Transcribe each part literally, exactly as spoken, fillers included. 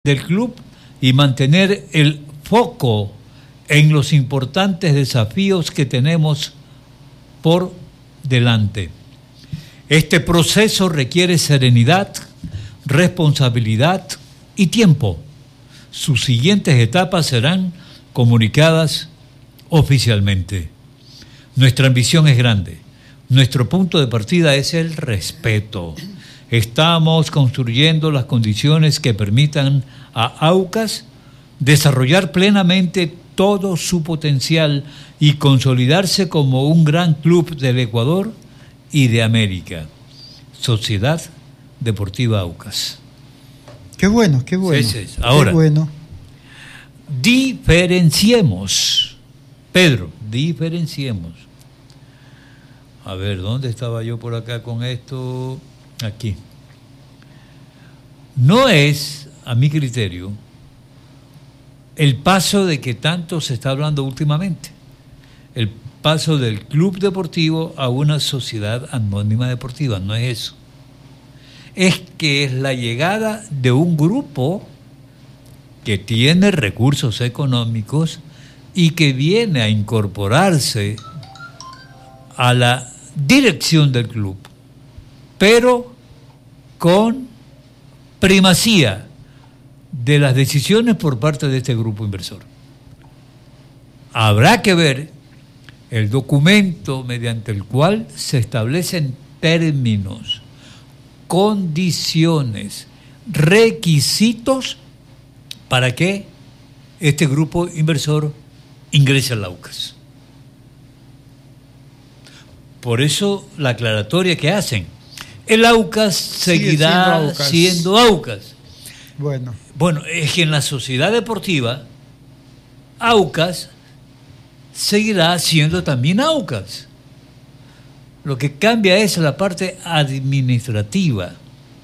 del club y mantener el foco en los importantes desafíos que tenemos por delante. Este proceso requiere serenidad, responsabilidad y tiempo. Sus siguientes etapas serán comunicadas oficialmente. Nuestra ambición es grande. Nuestro punto de partida es el respeto. Estamos construyendo las condiciones que permitan a Aucas desarrollar plenamente todo su potencial y consolidarse como un gran club del Ecuador y de América. Sociedad Deportiva Aucas. Qué bueno, qué bueno. Sí, sí. Ahora, qué bueno. Diferenciemos. Pedro, diferenciemos. A ver, ¿dónde estaba yo por acá con esto? Aquí. No es, a mi criterio, el paso de que tanto se está hablando últimamente. El paso del club deportivo a una sociedad anónima deportiva. No es eso. Es que es la llegada de un grupo que tiene recursos económicos y que viene a incorporarse a la dirección del club, pero con primacía de las decisiones por parte de este grupo inversor. Habrá que ver el documento mediante el cual se establecen términos, condiciones, requisitos para que este grupo inversor ingrese al Aucas. Por eso la aclaratoria que hacen. El Aucas seguirá siendo Aucas. siendo Aucas. Bueno. Bueno, es que en la sociedad deportiva, Aucas seguirá siendo también Aucas. Lo que cambia es la parte administrativa,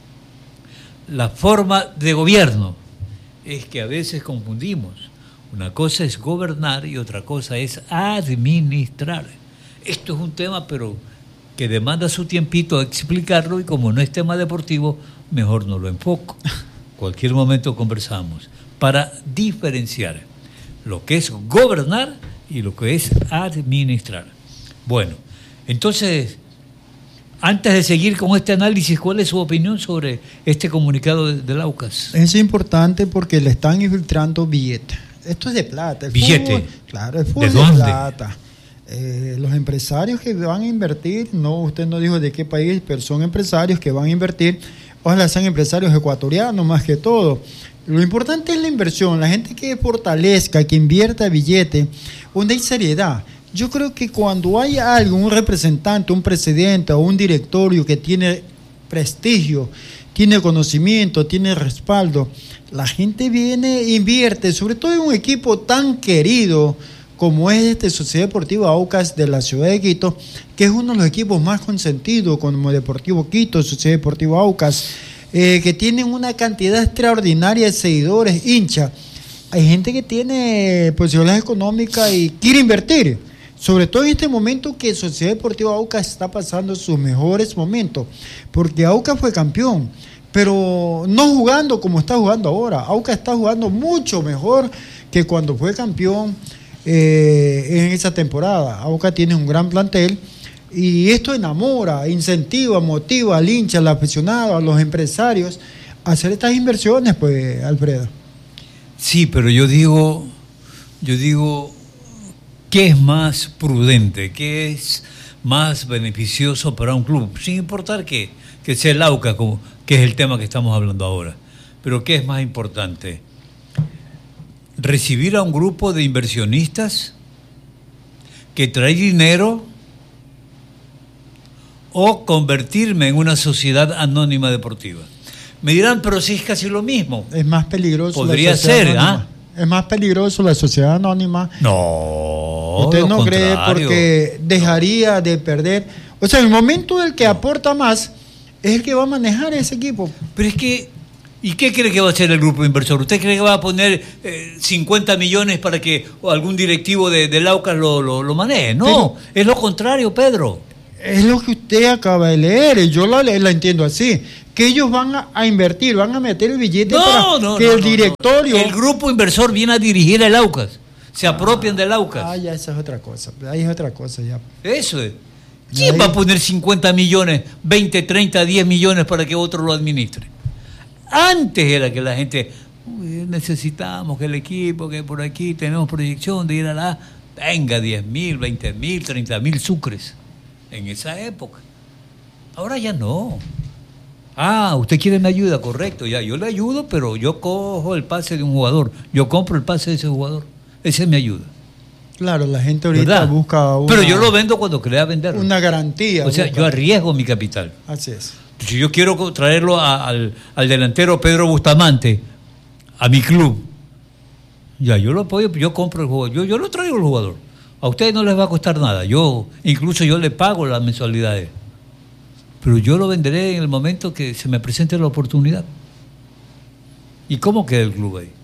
la forma de gobierno. Es que a veces confundimos. Una cosa es gobernar y otra cosa es administrar. Esto es un tema, pero que demanda su tiempito explicarlo, y como no es tema deportivo, mejor no lo enfoco. Cualquier momento conversamos para diferenciar lo que es gobernar y lo que es administrar. Bueno, entonces, antes de seguir con este análisis, ¿cuál es su opinión sobre este comunicado de, del Aucas? Es importante porque le están infiltrando billetes. Esto es de plata. El ¿Billete? Fútbol, claro, el fútbol ¿De es dónde? de plata. Eh, los empresarios que van a invertir, no, usted no dijo de qué país, pero son empresarios que van a invertir. Ojalá sean empresarios ecuatorianos más que todo. Lo importante es la inversión, la gente que fortalezca, que invierta billete, donde hay seriedad. Yo creo que cuando hay algo, un representante, un presidente o un directorio que tiene prestigio, tiene conocimiento, tiene respaldo, la gente viene e invierte, sobre todo en un equipo tan querido como es este Sociedad Deportiva Aucas de la ciudad de Quito, que es uno de los equipos más consentidos, como Deportivo Quito, Sociedad Deportiva Aucas, eh, que tienen una cantidad extraordinaria de seguidores, hinchas. Hay gente que tiene posibilidades económicas y quiere invertir, sobre todo en este momento que Sociedad Deportiva Aucas está pasando sus mejores momentos, porque Aucas fue campeón, pero no jugando como está jugando ahora. Aucas está jugando mucho mejor que cuando fue campeón. Eh, en esa temporada. Aucas tiene un gran plantel y esto enamora, incentiva, motiva al hincha, al aficionado, a los empresarios a hacer estas inversiones, pues, Alfredo. Sí, pero yo digo, yo digo, ¿qué es más prudente? ¿Qué es más beneficioso para un club? Sin importar que, que sea el Aucas, como, que es el tema que estamos hablando ahora. Pero ¿qué es más importante? ¿Recibir a un grupo de inversionistas que trae dinero o convertirme en una sociedad anónima deportiva? Me dirán, pero si es casi lo mismo. Es más peligroso. Podría ser, ¿ah? ¿eh? Es más peligroso la sociedad anónima. No. ¿Usted no contrario. cree? Porque dejaría de perder. O sea, el momento del que aporta más es el que va a manejar ese equipo. Pero es que, ¿y qué cree que va a hacer el grupo inversor? ¿Usted cree que va a poner eh, cincuenta millones para que algún directivo de, de Aucas lo, lo, lo maneje? No, pero es lo contrario, Pedro. Es lo que usted acaba de leer, y yo la, la entiendo así, que ellos van a, a invertir, van a meter el billete no, para no, que no, el no, directorio... No. El grupo inversor viene a dirigir el Aucas, se apropian del Aucas. Ah, ya, esa es otra cosa, ahí es otra cosa ya. Eso es. ¿Quién ahí va a poner cincuenta millones, veinte, treinta, diez millones para que otro lo administre? Antes era que la gente, necesitamos que el equipo, que por aquí tenemos proyección de ir a la... Venga, diez mil, veinte mil, treinta mil sucres. En esa época. Ahora ya no. Ah, usted quiere mi ayuda, correcto. Ya, yo le ayudo, pero yo cojo el pase de un jugador. Yo compro el pase de ese jugador. Esa es mi ayuda. Claro, la gente ahorita ¿verdad? Busca una... Pero yo lo vendo cuando crea venderlo. Una garantía. O sea, busca. Yo arriesgo mi capital. Así es. Si yo quiero traerlo a, al, al delantero Pedro Bustamante a mi club, ya, yo lo apoyo, yo compro el jugador. Yo, yo lo traigo el jugador. A ustedes no les va a costar nada. Yo, incluso yo le pago las mensualidades. Pero yo lo venderé en el momento que se me presente la oportunidad. ¿Y cómo queda el club ahí?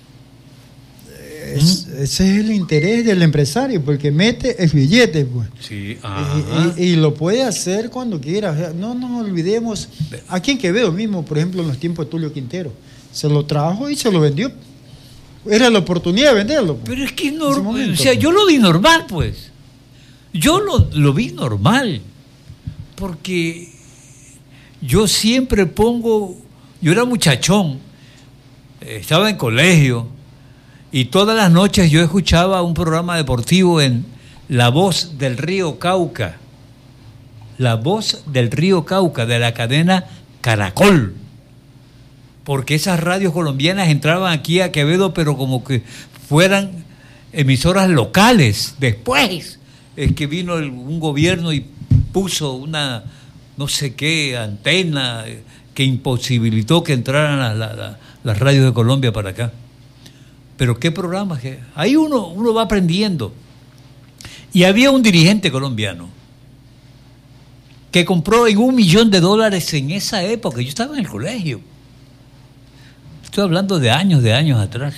Es, ¿Mm? Ese es el interés del empresario, porque mete el billete, pues. Sí, y, y, y lo puede hacer cuando quiera. No nos olvidemos. Aquí en Quevedo mismo, por ejemplo, en los tiempos de Tulio Quintero, se lo trajo y se lo vendió. Era la oportunidad de venderlo. Pues, pero es que no, momento, o sea, pues. Yo lo vi normal, pues. Yo lo, lo vi normal. Porque yo siempre pongo, yo era muchachón, estaba en colegio y todas las noches yo escuchaba un programa deportivo en La Voz del Río Cauca, La Voz del Río Cauca, de la cadena Caracol, porque esas radios colombianas entraban aquí a Quevedo, pero como que fueran emisoras locales. Después es que vino el, un gobierno y puso una no sé qué antena que imposibilitó que entraran la, la, la, las radios de Colombia para acá. Pero qué programas que ahí uno, uno va aprendiendo. Y había un dirigente colombiano que compró en un millón de dólares en esa época. Yo estaba en el colegio. Estoy hablando de años, de años atrás.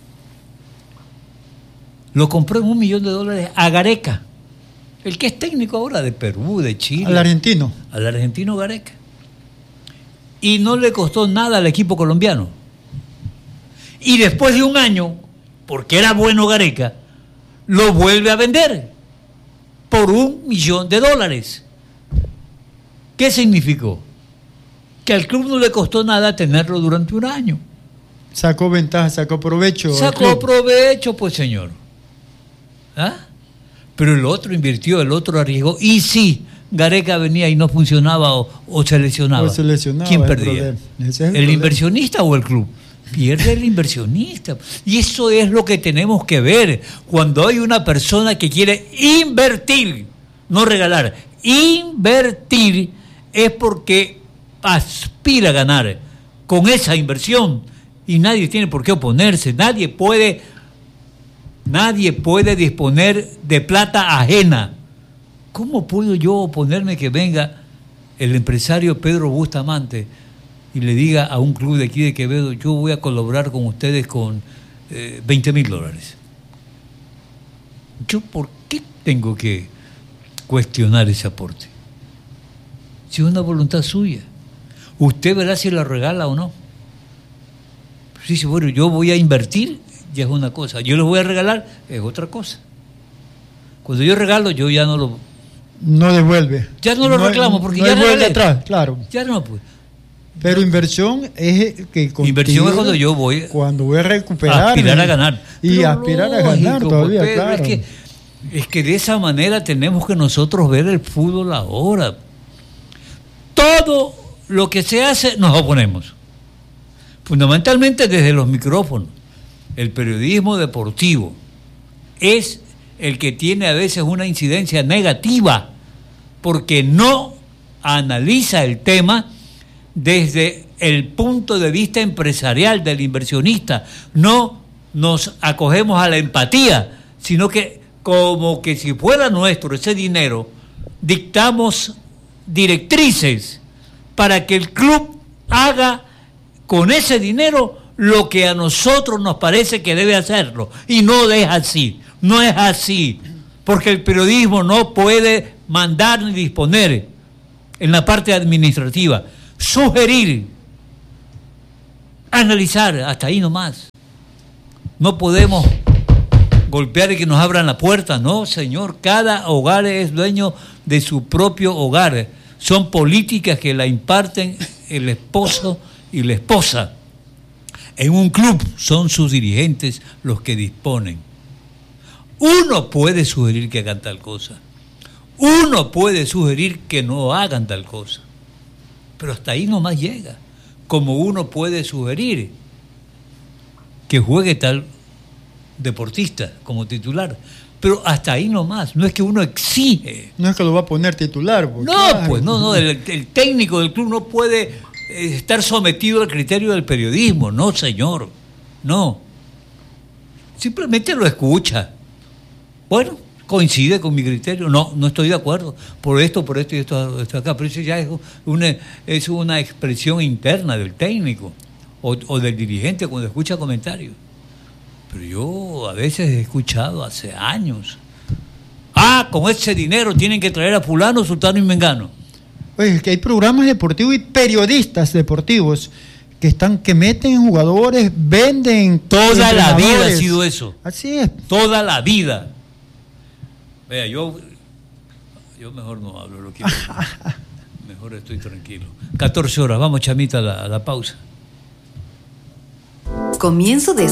Lo compró en un millón de dólares a Gareca. El que es técnico ahora de Perú, de Chile. Al argentino. Al argentino Gareca. Y no le costó nada al equipo colombiano. Y después de un año, porque era bueno Gareca, lo vuelve a vender por un millón de dólares. ¿Qué significó? Que al club no le costó nada tenerlo durante un año. Sacó ventaja, sacó provecho. Sacó provecho, pues, señor. ¿Ah? Pero el otro invirtió, el otro arriesgó. Y si Gareca venía y no funcionaba o, o se lesionaba, o se lesionaba, ¿quién perdía? ¿El, el, el inversionista o el club? Pierde el inversionista. Y eso es lo que tenemos que ver. Cuando hay una persona que quiere invertir, no regalar, invertir, es porque aspira a ganar con esa inversión. Y nadie tiene por qué oponerse. Nadie puede... Nadie puede disponer de plata ajena. ¿Cómo puedo yo oponerme que venga el empresario Pedro Bustamante y le diga a un club de aquí de Quevedo, yo voy a colaborar con ustedes con eh, veinte mil dólares? ¿Yo por qué tengo que cuestionar ese aporte? Si es una voluntad suya. Usted verá si la regala o no. Sí, sí, bueno, yo voy a invertir, ya es una cosa. Yo les voy a regalar, es otra cosa. Cuando yo regalo, yo ya no lo... No devuelve. Ya no lo no, reclamo, porque no ya devuelve atrás, claro. Ya no, pues. Pero inversión es que contigo, inversión es cuando yo voy... Cuando voy a recuperar. Aspirar a ganar. Y Pero aspirar lógico, a ganar todavía, Pedro, claro. Es que, es que de esa manera tenemos que nosotros ver el fútbol ahora. Todo lo que se hace, nos oponemos. Fundamentalmente desde los micrófonos. El periodismo deportivo es el que tiene a veces una incidencia negativa porque no analiza el tema desde el punto de vista empresarial del inversionista. No nos acogemos a la empatía, sino que como que si fuera nuestro ese dinero, dictamos directrices para que el club haga con ese dinero lo que a nosotros nos parece que debe hacerlo. Y no es así, no es así, porque el periodismo no puede mandar ni disponer en la parte administrativa. sugerir, analizar, hasta ahí nomás. No podemos golpear y que nos abran la puerta, no, señor. Cada hogar es dueño de su propio hogar. Son políticas que la imparten el esposo y la esposa. En un club son sus dirigentes los que disponen. Uno puede sugerir que hagan tal cosa. Uno puede sugerir que no hagan tal cosa. Pero hasta ahí nomás llega. Como uno puede sugerir que juegue tal deportista como titular. Pero hasta ahí nomás. No es que uno exige. No es que lo va a poner titular. No, claro. pues no, no. El, el técnico del club no puede eh, estar sometido al criterio del periodismo. No, señor. No. Simplemente lo escucha. Bueno, coincide con mi criterio. No, no estoy de acuerdo. Por esto, por esto y esto, esto acá. Pero eso ya es una, es una expresión interna del técnico o, o del dirigente cuando escucha comentarios. Pero yo a veces he escuchado hace años. Ah, con ese dinero tienen que traer a fulano, sultano y mengano. Oye, es que hay programas deportivos y periodistas deportivos que están, que meten jugadores, venden. Toda la vida ha sido eso. Así es. Toda la vida. Vea, yo, yo mejor no hablo, lo quiero. Mejor estoy tranquilo. catorce horas, vamos, Chamita, a la, a la pausa. Comienzo de